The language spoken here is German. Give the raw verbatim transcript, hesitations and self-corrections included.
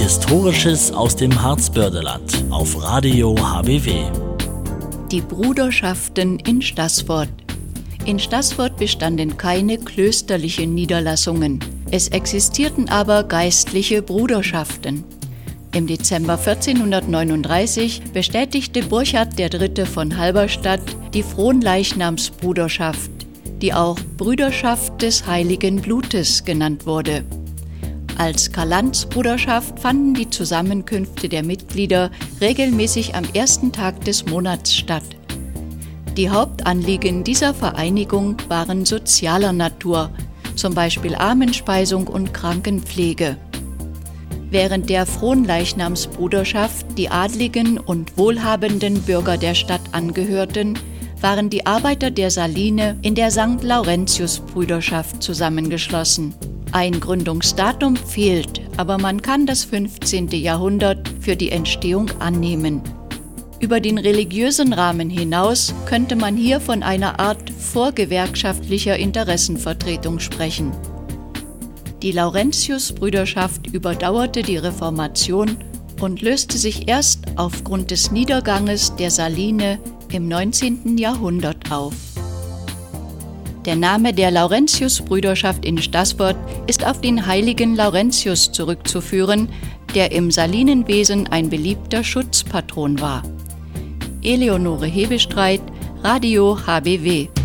Historisches aus dem Harzbördeland auf Radio H B W. Die Bruderschaften in Staßfurt. In Staßfurt bestanden keine klösterlichen Niederlassungen. Es existierten aber geistliche Bruderschaften. Im Dezember vierzehnhundertneununddreißig bestätigte Burchard der Dritte von Halberstadt die Fronleichnamsbruderschaft, die auch Brüderschaft des Heiligen Blutes genannt wurde. Als Karlandsbruderschaft fanden die Zusammenkünfte der Mitglieder regelmäßig am ersten Tag des Monats statt. Die Hauptanliegen dieser Vereinigung waren sozialer Natur, zum Beispiel Armenspeisung und Krankenpflege. Während der Fronleichnamsbruderschaft die adligen und wohlhabenden Bürger der Stadt angehörten, waren die Arbeiter der Saline in der Sankt Laurentius-Brüderschaft zusammengeschlossen. Ein Gründungsdatum fehlt, aber man kann das fünfzehnte Jahrhundert für die Entstehung annehmen. Über den religiösen Rahmen hinaus könnte man hier von einer Art vorgewerkschaftlicher Interessenvertretung sprechen. Die Laurentius-Brüderschaft überdauerte die Reformation und löste sich erst aufgrund des Niederganges der Saline im neunzehnten Jahrhundert auf. Der Name der Laurentius-Brüderschaft in Staßfurt ist auf den heiligen Laurentius zurückzuführen, der im Salinenwesen ein beliebter Schutzpatron war. Eleonore Hebestreit, Radio H B W.